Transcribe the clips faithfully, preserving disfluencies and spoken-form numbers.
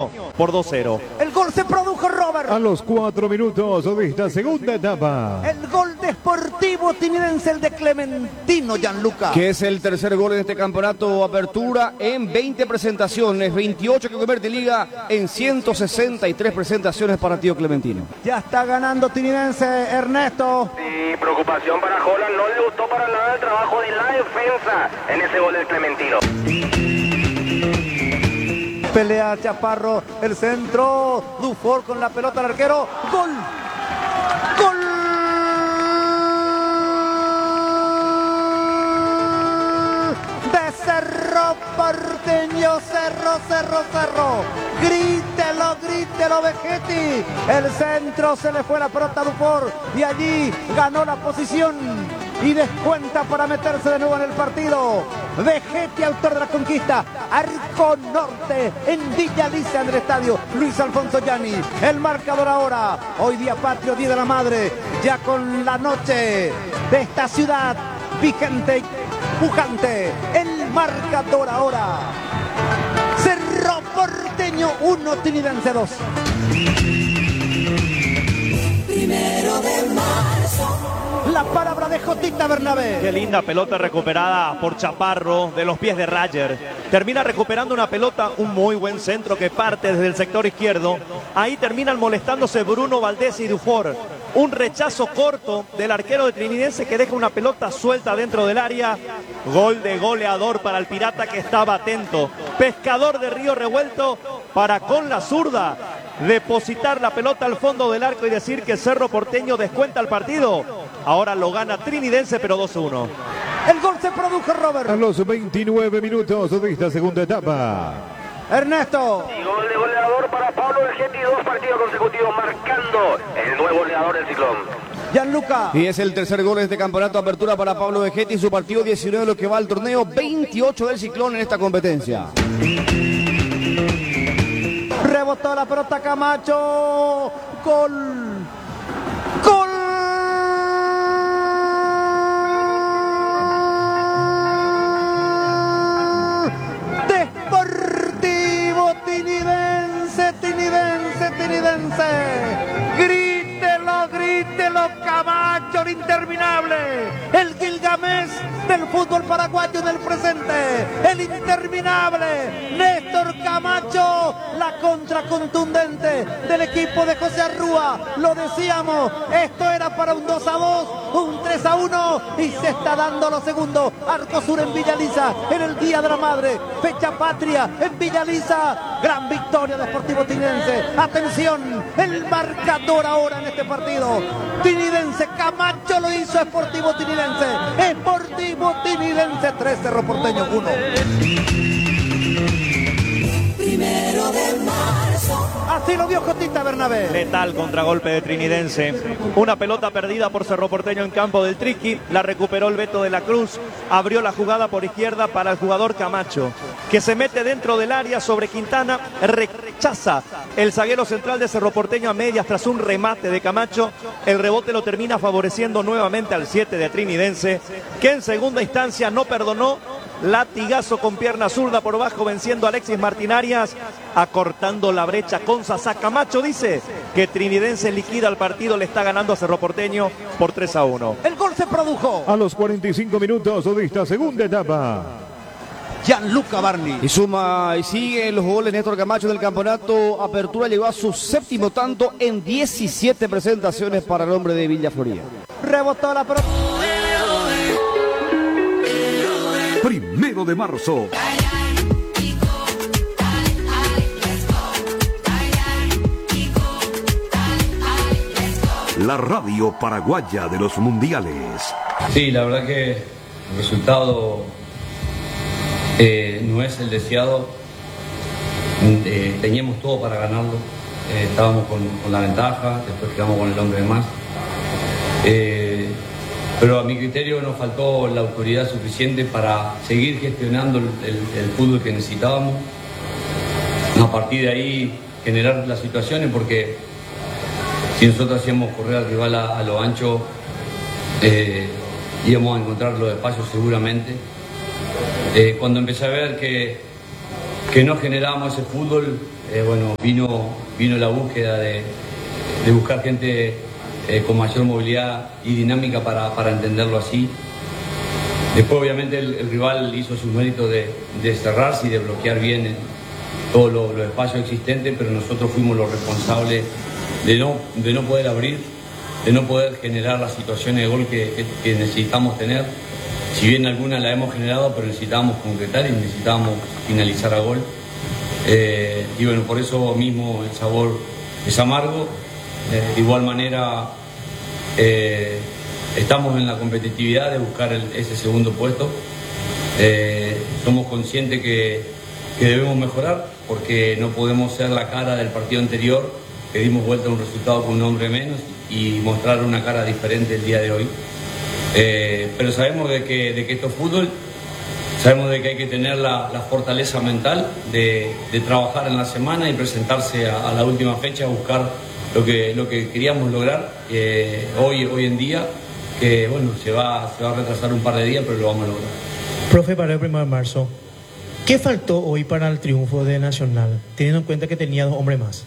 Porteño por dos cero. El gol se produjo, Robert. A los cuatro minutos de esta segunda etapa. El gol de Sportivo Tinidense, el de Clementino, Gianluca. Que es el tercer gol en este campeonato Apertura en veinte presentaciones, veintiocho que convierte Liga en ciento sesenta y tres presentaciones para Tío Clementino. Ya está ganando Tinidense, Ernesto. Sí, preocupación para Holland, no le gustó para nada el trabajo de la defensa en ese gol del Clementino. Pelea Chaparro, el centro, Dufour con la pelota al arquero, gol, gol de Cerro Porteño, Cerro, Cerro, Cerro, grítelo, grítelo Vegetti, el centro se le fue la pelota a Dufour y allí ganó la posición y descuenta para meterse de nuevo en el partido. Vegetti, autor de la conquista. Arco Norte en Villa Alicia, en el estadio Luis Alfonso Gianni. El marcador ahora, hoy día patrio, día de la madre, ya con la noche de esta ciudad vigente y pujante. El marcador ahora, Cerro Porteño uno, Tinidense dos. Primero de marzo. La palabra de Jotita Bernabé. Qué linda pelota recuperada por Chaparro de los pies de Rayer. Termina recuperando una pelota, un muy buen centro que parte desde el sector izquierdo. Ahí terminan molestándose Bruno Valdés y Dufour. Un rechazo corto del arquero de Tinidense que deja una pelota suelta dentro del área. Gol de goleador para el Pirata que estaba atento. Pescador de Río Revuelto para con la zurda depositar la pelota al fondo del arco y decir que Cerro Porteño descuenta el partido. Ahora lo gana Tinidense, pero dos uno. El gol se produjo, Robert. A los veintinueve minutos de esta segunda etapa. Ernesto. Y gol de goleador para Pablo Vegetti, dos partidos consecutivos marcando el nuevo goleador del Ciclón. Gianluca. Y es el tercer gol de este campeonato Apertura para Pablo Vegetti, su partido diecinueve de lo que va al torneo, veintiocho del Ciclón en esta competencia. Rebotó la pelota Camacho. Gol. Gol. Deportivo Tinidense, Tinidense, Tinidense. Grítelo, grítelo, Camacho, el interminable. El Gilgamesh del fútbol paraguayo en el presente. El interminable Néstor Camacho, la contra contundente del equipo de José Arrúa. Lo decíamos, esto era para un dos a dos, un tres a uno y se está dando lo segundo. Arco Sur en Villa Alicia, en el Día de la Madre, fecha patria en Villa Alicia. Gran victoria de Sportivo Tinidense. Atención, el marcador ahora en este partido. Tinidense, Camacho lo hizo, Sportivo Tinidense. Sportivo Tinidense tres, Cerro Porteño uno. Primero de marzo. Así lo vio Jotita Bernabé. Letal contragolpe de Trinidense. Una pelota perdida por Cerro Porteño en campo del Triqui. La recuperó el Beto de la Cruz. Abrió la jugada por izquierda para el jugador Camacho, que se mete dentro del área sobre Quintana. Rechaza el zaguero central de Cerro Porteño a medias tras un remate de Camacho. El rebote lo termina favoreciendo nuevamente al siete de Trinidense, que en segunda instancia no perdonó. Latigazo con pierna zurda por bajo, venciendo a Alexis Martín Arias, acortando la brecha con Sasá. Camacho dice que Trinidense liquida el partido, le está ganando a Cerro Porteño por tres a uno. El gol se produjo. A los cuarenta y cinco minutos de esta segunda etapa. Gianluca Barni. Y suma y sigue los goles Néstor Camacho del campeonato Apertura. Llegó a su séptimo tanto en diecisiete presentaciones para el hombre de Villa Florida. Rebotó la pelota. Primero de marzo. La radio paraguaya de los mundiales. Sí, la verdad que el resultado eh, no es el deseado. Eh, teníamos todo para ganarlo. Eh, estábamos con, con la ventaja, después quedamos con el hombre de más. Eh, Pero a mi criterio nos faltó la autoridad suficiente para seguir gestionando el, el, el fútbol que necesitábamos. A partir de ahí generar las situaciones, porque si nosotros hacíamos correr al rival a, a lo ancho, eh, íbamos a encontrar los espacios seguramente. Eh, cuando empecé a ver que que no generábamos ese fútbol, eh, bueno, vino, vino la búsqueda de, de buscar gente eh, con mayor movilidad y dinámica para, para entenderlo así. Después obviamente el, el rival hizo sus méritos de, de cerrarse y de bloquear bien todos los, los espacios existentes, pero nosotros fuimos los responsables de no, de no poder abrir, de no poder generar las situaciones de gol que, que, que necesitamos tener. Si bien algunas la hemos generado, pero necesitábamos concretar y necesitábamos finalizar a gol. Eh, y bueno, por eso mismo el sabor es amargo. Eh, de igual manera, eh, estamos en la competitividad de buscar el, ese segundo puesto. Eh, somos conscientes que, que debemos mejorar porque no podemos ser la cara del partido anterior, que dimos vuelta a un resultado con un hombre menos y mostrar una cara diferente el día de hoy. Eh, pero sabemos de que, de que esto es fútbol, sabemos de que hay que tener la, la fortaleza mental de, de trabajar en la semana y presentarse a, a la última fecha a buscar lo que, lo que queríamos lograr eh, hoy, hoy en día, que bueno, se va, se va a retrasar un par de días, pero lo vamos a lograr. Profe, para el primero de marzo, ¿qué faltó hoy para el triunfo de Nacional, teniendo en cuenta que tenía dos hombres más?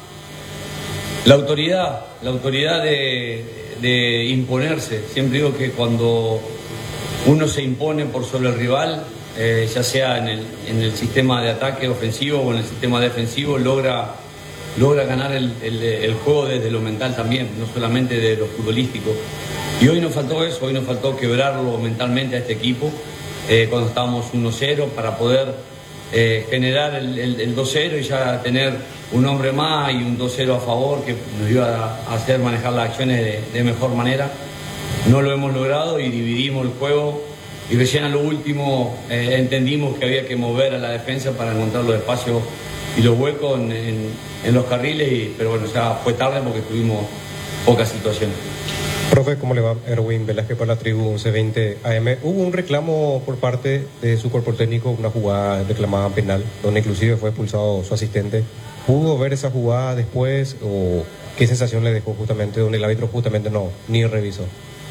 La autoridad, la autoridad de, de imponerse. Siempre digo que cuando uno se impone por sobre el rival, eh, ya sea en el, en el sistema de ataque ofensivo o en el sistema defensivo, logra, logra ganar el, el, el juego desde lo mental también, no solamente de lo futbolístico. Y hoy nos faltó eso, hoy nos faltó quebrarlo mentalmente a este equipo, eh, cuando estábamos uno cero, para poder eh, generar el, el, el dos cero y ya tener un hombre más y un dos cero a favor que nos iba a hacer manejar las acciones de, de mejor manera. No lo hemos logrado y dividimos el juego y recién a lo último eh, entendimos que había que mover a la defensa para encontrar los espacios y los huecos en, en, en los carriles, y, pero bueno, ya fue tarde porque tuvimos pocas situaciones. Profe, ¿cómo le va? Erwin Velázquez para la tribu once veinte A M. Hubo un reclamo por parte de su cuerpo técnico, una jugada reclamada penal, donde inclusive fue expulsado su asistente. ¿Pudo ver esa jugada después o qué sensación le dejó justamente, donde el árbitro justamente no, ni revisó?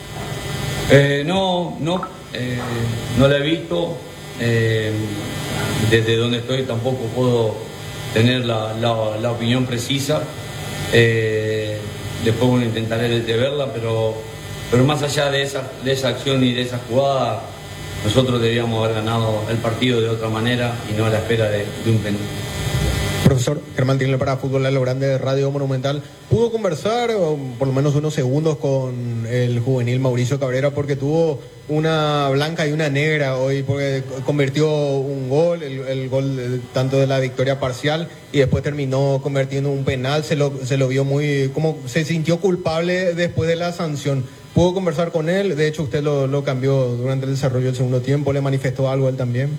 Eh, no, no, eh, no la he visto. Eh, desde donde estoy tampoco puedo tener la, la, la opinión precisa. Eh, después bueno, intentaré de, de verla, pero, pero más allá de esa, de esa acción y de esa jugada, nosotros debíamos haber ganado el partido de otra manera y no a la espera de, de un penal. Profesor Germán Tirler para Fútbol a lo Grande de Radio Monumental. ¿Pudo conversar por lo menos unos segundos con el juvenil Mauricio Cabrera? Porque tuvo una blanca y una negra hoy, porque convirtió un gol, el, el gol de, tanto de la victoria parcial, y después terminó convirtiendo un penal. Se lo, se lo vio muy, como se sintió culpable después de la sanción. ¿Pudo conversar con él? De hecho, usted lo, lo cambió durante el desarrollo del segundo tiempo. ¿Le manifestó algo él también?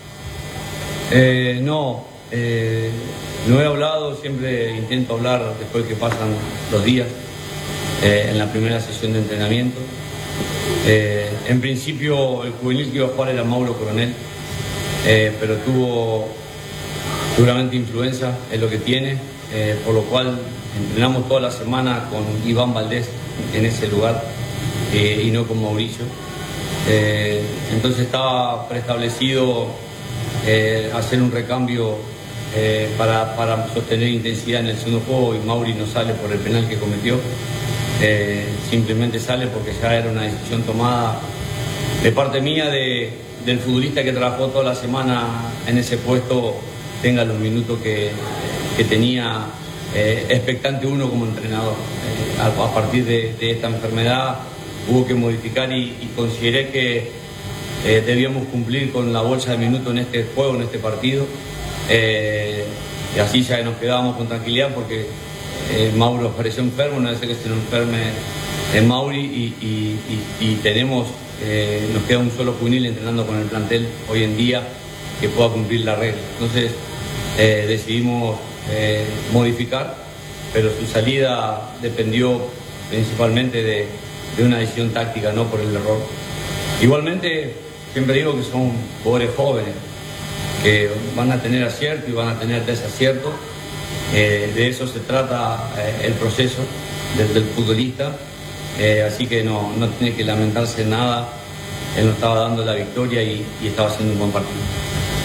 Eh, no. Eh, no he hablado, siempre intento hablar después que pasan los días eh, en la primera sesión de entrenamiento. Eh, en principio el juvenil que iba a jugar era Mauro Coronel, eh, pero tuvo seguramente influenza, es lo que tiene, eh, por lo cual entrenamos toda la semana con Iván Valdés en ese lugar eh, y no con Mauricio. Eh, entonces estaba preestablecido eh, hacer un recambio Eh, para, para sostener intensidad en el segundo juego, y Mauri no sale por el penal que cometió, eh, simplemente sale porque ya era una decisión tomada de parte mía de, del futbolista que trabajó toda la semana en ese puesto, tenga los minutos que, que tenía eh, expectante uno como entrenador. Eh, a, a partir de, de esta enfermedad hubo que modificar y, y consideré que eh, debíamos cumplir con la bolsa de minutos en este juego, en este partido. Eh, y así ya nos quedábamos con tranquilidad porque eh, Mauro apareció enfermo, no debe ser que se nos enferme eh, Mauri y, y, y, y tenemos, eh, nos queda un solo juvenil entrenando con el plantel hoy en día que pueda cumplir la regla. Entonces eh, decidimos eh, modificar, pero su salida dependió principalmente de, de una decisión táctica, no por el error. Igualmente siempre digo que son jugadores jóvenes, que van a tener acierto y van a tener desacierto. Eh, de eso se trata eh, el proceso desde el futbolista, eh, así que no, no tiene que lamentarse nada. Él nos estaba dando la victoria y, y estaba haciendo un buen partido.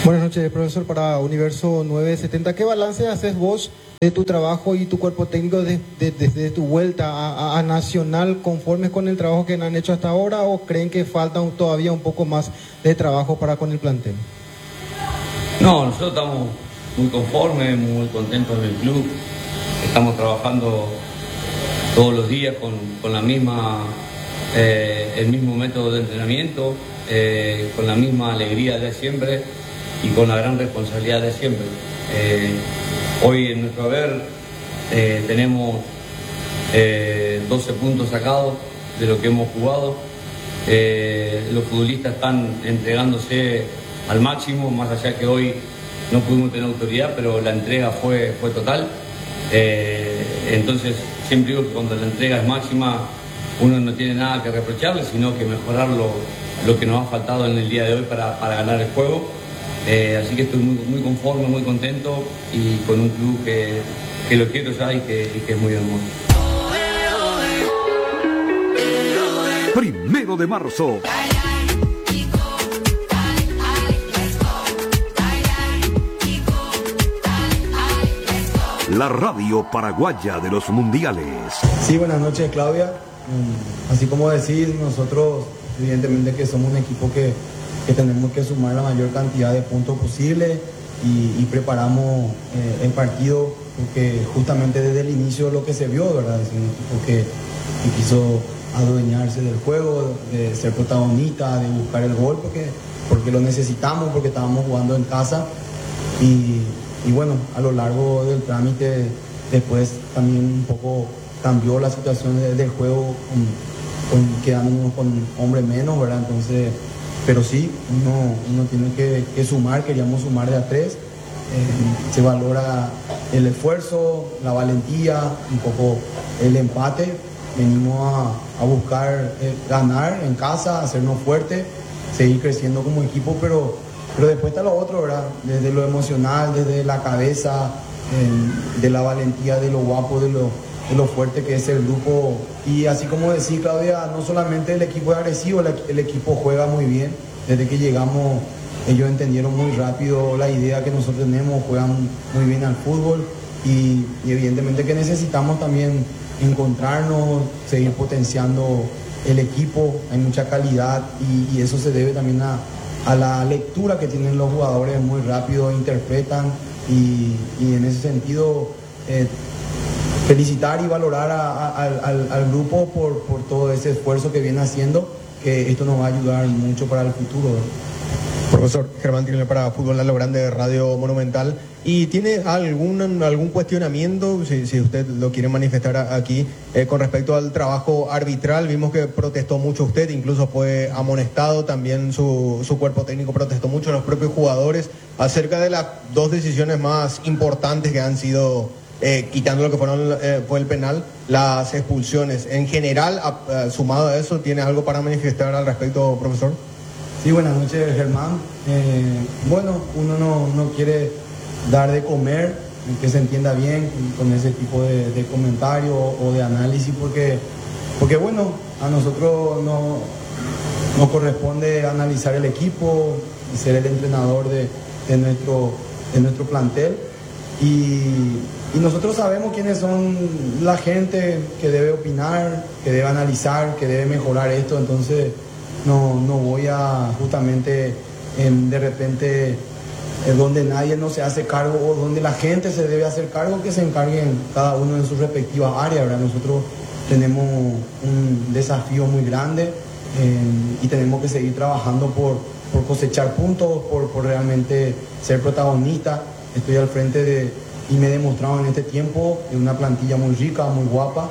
Buenas noches, profesor, para Universo nueve setenta. ¿Qué balance haces vos de tu trabajo y tu cuerpo técnico desde de, de, de tu vuelta a, a, a Nacional, conformes con el trabajo que han hecho hasta ahora, o creen que falta un, todavía un poco más de trabajo para con el plantel? No, nosotros estamos muy conformes, muy contentos en el club. Estamos trabajando todos los días con, con la misma, eh, el mismo método de entrenamiento, eh, con la misma alegría de siempre y con la gran responsabilidad de siempre. Eh, hoy en nuestro haber eh, tenemos eh, doce puntos sacados de lo que hemos jugado. Eh, los futbolistas están entregándose al máximo, más allá que hoy no pudimos tener autoridad, pero la entrega fue, fue total. Eh, entonces siempre digo que cuando la entrega es máxima uno no tiene nada que reprocharle, sino que mejorar lo, lo que nos ha faltado en el día de hoy para, para ganar el juego. Eh, así que estoy muy, muy conforme, muy contento y con un club que, que lo quiero ya y que, y que es muy hermoso. Primero de marzo. La radio paraguaya de los mundiales. Sí, buenas noches, Claudia. Así como decís, nosotros evidentemente que somos un equipo que, que tenemos que sumar la mayor cantidad de puntos posible y, y preparamos eh, el partido porque justamente desde el inicio lo que se vio, ¿verdad? Es un equipo que, que quiso adueñarse del juego, de ser protagonista, de buscar el gol porque, porque lo necesitamos, porque estábamos jugando en casa y, y bueno, a lo largo del trámite después también un poco cambió la situación de, del juego con, con, quedándonos con hombre menos, ¿verdad? Entonces, pero sí, uno, uno tiene que, que sumar, queríamos sumar de a tres, eh, se valora el esfuerzo, la valentía, un poco el empate, venimos a, a buscar eh, ganar en casa, hacernos fuertes, seguir creciendo como equipo, pero, pero después está lo otro, ¿verdad? Desde lo emocional, desde la cabeza, eh, de la valentía, de lo guapo, de lo, de lo fuerte que es el grupo. Y así como decía Claudia, no solamente el equipo es agresivo, el, el equipo juega muy bien. Desde que llegamos, ellos entendieron muy rápido la idea que nosotros tenemos, juegan muy bien al fútbol y, y evidentemente que necesitamos también encontrarnos, seguir potenciando el equipo, hay mucha calidad y, y eso se debe también a, a la lectura que tienen los jugadores, muy rápido interpretan y, y en ese sentido eh, felicitar y valorar a, a, al, al grupo por, por todo ese esfuerzo que viene haciendo, que esto nos va a ayudar mucho para el futuro. Profesor Germán Trinidad para Fútbol a lo Grande de Radio Monumental. ¿Y tiene algún, algún cuestionamiento, si, si usted lo quiere manifestar aquí, eh, con respecto al trabajo arbitral? Vimos que protestó mucho usted, incluso fue amonestado, también su, su cuerpo técnico protestó mucho, los propios jugadores, acerca de las dos decisiones más importantes que han sido, eh, quitando lo que fueron, eh, fue el penal, las expulsiones. En general, a, a, sumado a eso, ¿tiene algo para manifestar al respecto, profesor? Sí, buenas noches, Germán. Eh, bueno, uno no, no quiere dar de comer, que se entienda bien con ese tipo de, de comentario o de análisis, porque, porque bueno, a nosotros no nos corresponde analizar el equipo y ser el entrenador de, de, nuestro, de nuestro plantel. Y, y nosotros sabemos quiénes son la gente que debe opinar, que debe analizar, que debe mejorar esto, entonces no, no voy a justamente en, de repente eh, donde nadie no se hace cargo o donde la gente se debe hacer cargo, que se encarguen cada uno en sus respectivas áreas, ¿verdad? Nosotros tenemos un desafío muy grande eh, y tenemos que seguir trabajando por, por cosechar puntos, por, por realmente ser protagonista. Estoy al frente de, y me he demostrado en este tiempo, en una plantilla muy rica, muy guapa.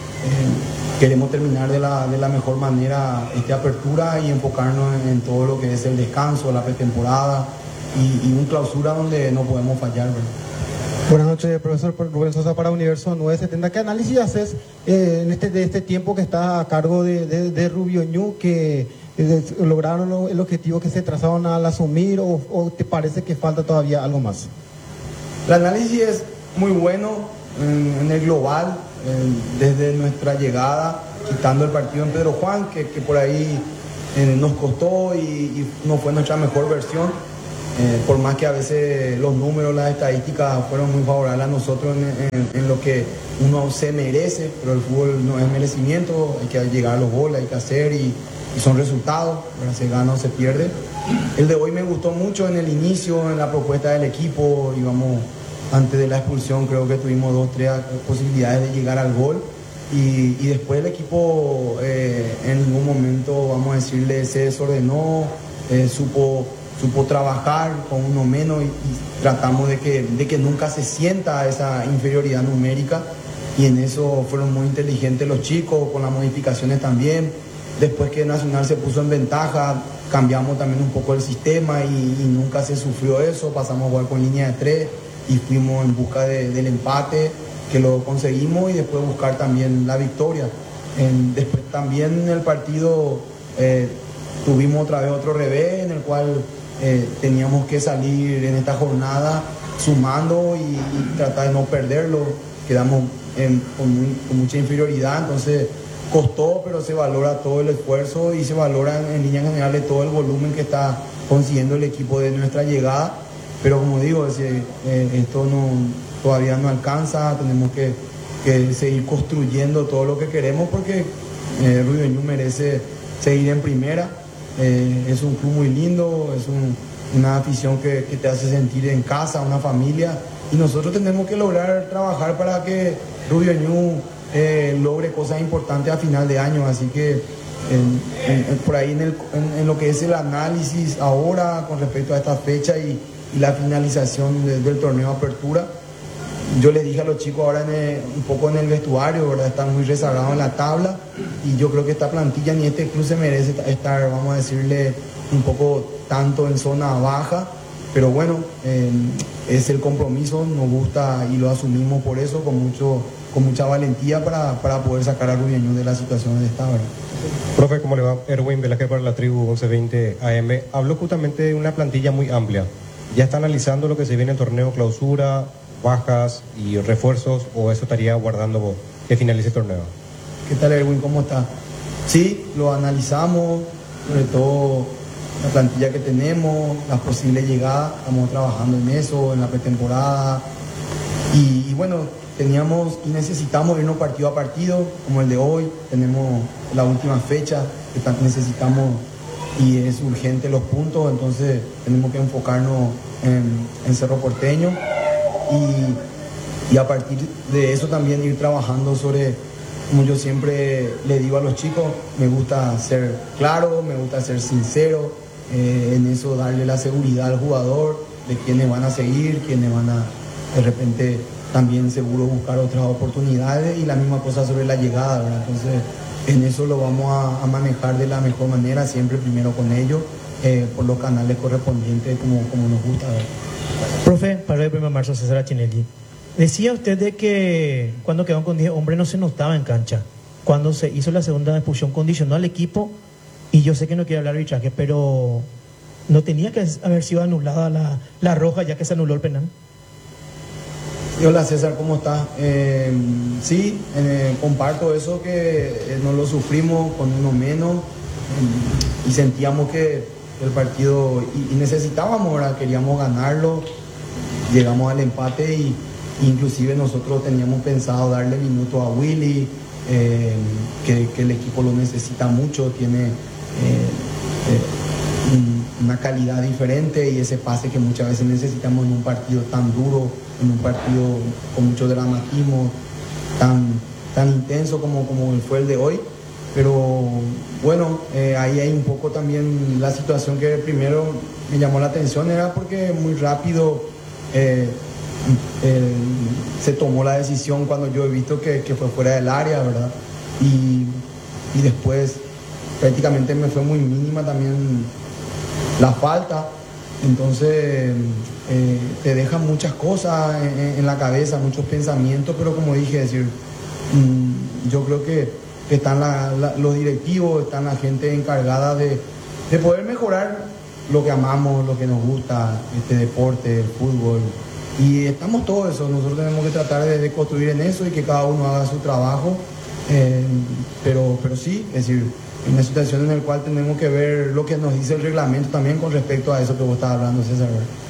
Eh, queremos terminar de la, de la mejor manera esta apertura y enfocarnos en, en todo lo que es el descanso, la pretemporada y, y un clausura donde no podemos fallar, ¿verdad? Buenas noches, profesor Rubén Sosa para Universo nueve setenta. ¿Qué análisis haces eh, en este, de este tiempo que está a cargo de, de, de Rubio Ñu, que eh, lograron el objetivo que se trazaron al asumir, o, o te parece que falta todavía algo más? El análisis es muy bueno en, en el global, en, desde nuestra llegada, quitando el partido en Pedro Juan, que, que por ahí eh, nos costó y, y no fue nuestra mejor versión. eh, por más que a veces los números, las estadísticas fueron muy favorables a nosotros en, en, en lo que uno se merece, pero el fútbol no es merecimiento, hay que llegar a los goles, hay que hacer y, y son resultados, ¿verdad? Se gana o se pierde. El de hoy me gustó mucho en el inicio, en la propuesta del equipo, íbamos antes de la expulsión, creo que tuvimos dos, tres posibilidades de llegar al gol. Y, y después el equipo eh, en ningún momento, vamos a decirle, se desordenó, eh, supo, supo trabajar con uno menos y, y tratamos de que, de que nunca se sienta esa inferioridad numérica, y en eso fueron muy inteligentes los chicos, con las modificaciones también. Después que Nacional se puso en ventaja, cambiamos también un poco el sistema y, y nunca se sufrió eso, pasamos a jugar con línea de tres y fuimos en busca de, del empate, que lo conseguimos, y después buscar también la victoria. En, después también en el partido eh, tuvimos otra vez otro revés en el cual eh, teníamos que salir en esta jornada sumando y, y tratar de no perderlo. Quedamos en, con, muy, con mucha inferioridad, entonces costó, pero se valora todo el esfuerzo y se valora en, en líneas generales todo el volumen que está consiguiendo el equipo de nuestra llegada. Pero como digo, es, eh, esto no, todavía no alcanza, tenemos que, que seguir construyendo todo lo que queremos, porque eh, Rubio Ñu merece seguir en primera. Eh, es un club muy lindo, es un, una afición que, que te hace sentir en casa, una familia, y nosotros tenemos que lograr trabajar para que Rubio Ñu eh, logre cosas importantes a final de año. Así que en, en, por ahí en, el, en, en lo que es el análisis ahora con respecto a esta fecha y y la finalización de, del torneo Apertura, yo les dije a los chicos ahora en el, un poco en el vestuario, ¿verdad? Están muy rezagados en la tabla, y yo creo que esta plantilla ni este club se merece estar, vamos a decirle, un poco tanto en zona baja, pero bueno, eh, es el compromiso, nos gusta y lo asumimos por eso, con mucho con mucha valentía para, para poder sacar a Rubio Ñu de la situación de esta, ¿verdad? Profe, ¿cómo le va? Erwin Velázquez para la Tribu once veinte A M. Habló justamente de una plantilla muy amplia. ¿Ya está analizando lo que se viene en el torneo clausura, bajas y refuerzos, o eso estaría guardando que finalice el torneo? ¿Qué tal, Erwin? ¿Cómo está? Sí, lo analizamos, sobre todo la plantilla que tenemos, las posibles llegadas, estamos trabajando en eso, en la pretemporada. Y, y bueno, teníamos y necesitamos irnos partido a partido, como el de hoy. Tenemos la última fecha que necesitamos y es urgente los puntos, entonces tenemos que enfocarnos en, en Cerro Porteño y, y a partir de eso también ir trabajando sobre, como yo siempre le digo a los chicos, me gusta ser claro, me gusta ser sincero, eh, en eso darle la seguridad al jugador de quiénes van a seguir, quiénes van a de repente también seguro buscar otras oportunidades, y la misma cosa sobre la llegada, ¿verdad? Entonces en eso lo vamos a, a manejar de la mejor manera, siempre primero con ellos, eh, por los canales correspondientes como, como nos gusta, ¿verdad? Profe, para el primer de marzo, César Achinelli, decía usted de que cuando quedaron con diez hombres no se notaba en cancha. Cuando se hizo la segunda expulsión condicionó al equipo, y yo sé que no quiere hablar de arbitraje, pero ¿no tenía que haber sido anulada la, la roja ya que se anuló el penal? Hola César, ¿cómo estás? Eh, sí, eh, comparto eso, que eh, no lo sufrimos con uno menos, eh, y sentíamos que el partido, y, y necesitábamos, ¿verdad? Queríamos ganarlo, llegamos al empate y inclusive nosotros teníamos pensado darle minutos a Willy, eh, que, que el equipo lo necesita mucho, tiene eh, eh, un, una calidad diferente, y ese pase que muchas veces necesitamos en un partido tan duro, en un partido con mucho dramatismo, tan, tan intenso como, como fue el de hoy. Pero bueno, eh, ahí hay un poco también la situación que primero me llamó la atención, era porque muy rápido eh, eh, se tomó la decisión cuando yo he visto que, que fue fuera del área, ¿verdad? Y, y después prácticamente me fue muy mínima también la falta. Entonces eh, te dejan muchas cosas en, en la cabeza, muchos pensamientos, pero como dije, decir, mmm, yo creo que, que están la, la, los directivos, están la gente encargada de, de poder mejorar lo que amamos, lo que nos gusta, este deporte, el fútbol, y estamos todos eso. Nosotros tenemos que tratar de, de construir en eso y que cada uno haga su trabajo Eh, pero, pero sí, es decir, una situación en la cual tenemos que ver lo que nos dice el reglamento también con respecto a eso que vos estabas hablando, César.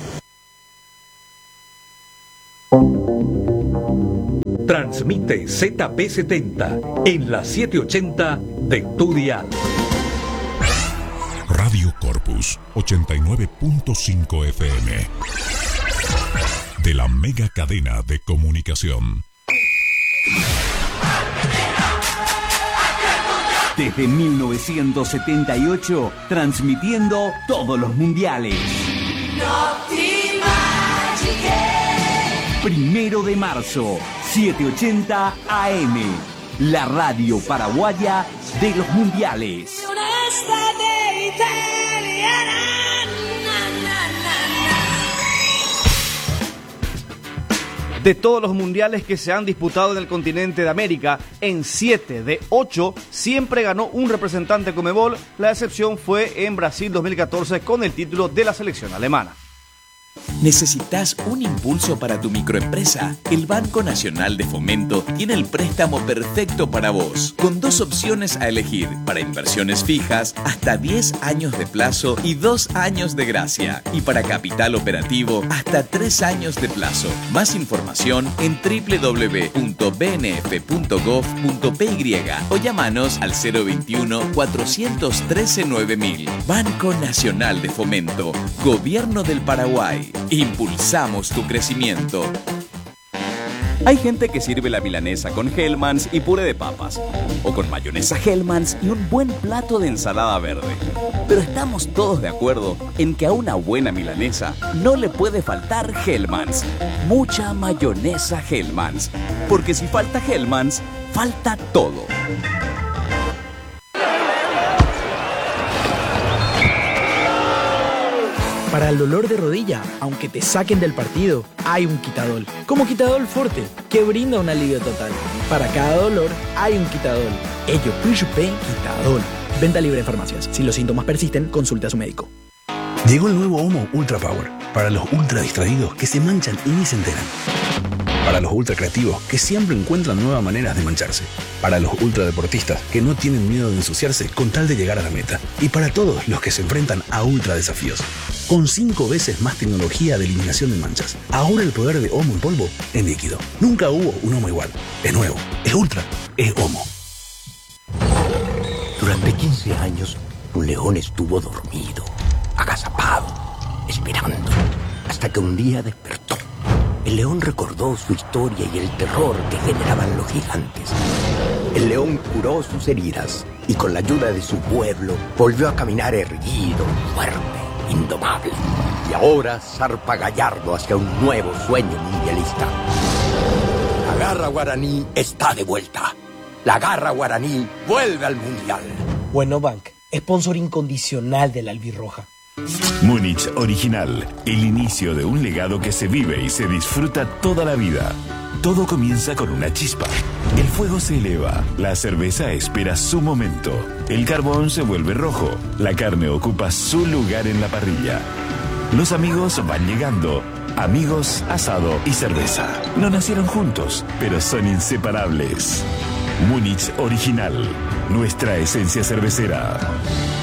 Transmite Z P setenta en la setecientos ochenta de tu dial. Radio Corpus ochenta y nueve punto cinco F M. De la mega cadena de comunicación. Desde mil novecientos setenta y ocho, transmitiendo todos los mundiales. Primero de marzo, setecientos ochenta A M, la radio paraguaya de los mundiales. De todos los mundiales que se han disputado en el continente de América, en siete de ocho siempre ganó un representante Conmebol. La excepción fue en Brasil dos mil catorce con el título de la selección alemana. ¿Necesitas un impulso para tu microempresa? El Banco Nacional de Fomento tiene el préstamo perfecto para vos, con dos opciones a elegir: para inversiones fijas, hasta diez años de plazo y dos años de gracia, y para capital operativo, hasta tres años de plazo. Más información en doble u doble u doble u punto b n f punto gov punto p y o llamanos al cero veintiuno, cuatrocientos trece, nueve mil. Banco Nacional de Fomento, Gobierno del Paraguay. Impulsamos tu crecimiento. Hay gente que sirve la milanesa con Hellmann's y puré de papas, o con mayonesa Hellmann's y un buen plato de ensalada verde. Pero estamos todos de acuerdo en que a una buena milanesa no le puede faltar Hellmann's. Mucha mayonesa Hellmann's, porque si falta Hellmann's, falta todo. Para el dolor de rodilla, aunque te saquen del partido, hay un Quitadol. Como Quitadol Forte, que brinda un alivio total. Para cada dolor, hay un Quitadol. Ello, Pushupé Quitadol. Venta libre en farmacias. Si los síntomas persisten, consulte a su médico. Llegó el nuevo Omo Ultra Power. Para los ultra distraídos que se manchan y ni se enteran. Para los ultra creativos que siempre encuentran nuevas maneras de mancharse. Para los ultra deportistas que no tienen miedo de ensuciarse con tal de llegar a la meta. Y para todos los que se enfrentan a ultra desafíos. Con cinco veces más tecnología de eliminación de manchas. Ahora el poder de Omo en polvo en líquido. Nunca hubo un Omo igual. Es nuevo, es ultra, es Omo. Durante quince años, un león estuvo dormido, agazapado, esperando, hasta que un día despertó. El león recordó su historia y el terror que generaban los gigantes. El león curó sus heridas y con la ayuda de su pueblo volvió a caminar erguido, fuerte, indomable. Y ahora zarpa gallardo hacia un nuevo sueño mundialista. La garra guaraní está de vuelta. La garra guaraní vuelve al mundial. Bueno Bank, sponsor incondicional de la albirroja. Múnich Original, el inicio de un legado que se vive y se disfruta toda la vida. Todo comienza con una chispa. El fuego se eleva, la cerveza espera su momento, el carbón se vuelve rojo, la carne ocupa su lugar en la parrilla. Los amigos van llegando. Amigos, asado y cerveza. No nacieron juntos, pero son inseparables. Múnich Original, nuestra esencia cervecera.